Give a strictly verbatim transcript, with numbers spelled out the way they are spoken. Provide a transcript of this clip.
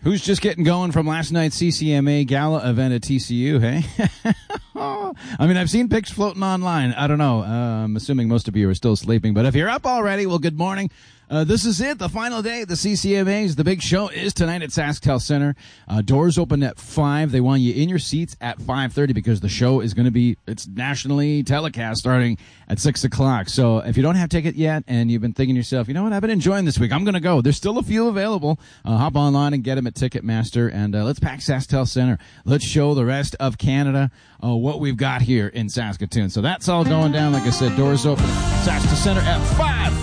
Who's just getting going from last night's C C M A gala event at T C U, hey? I mean, I've seen pics floating online. I don't know. Uh, I'm assuming most of you are still sleeping. But if you're up already, well, good morning. Uh, this is it, the final day of the C C M As. The big show is tonight at SaskTel Center. Uh, doors open at five. They want you in your seats at five thirty because the show is going to be, it's nationally telecast starting at six o'clock. So if you don't have a ticket yet and you've been thinking to yourself, you know what, I've been enjoying this week, I'm going to go. There's still a few available. Uh, hop online and get them at Ticketmaster. And uh, let's pack SaskTel Center. Let's show the rest of Canada uh, what we've got here in Saskatoon. So that's all going down. Like I said, doors open at SaskTel Center at five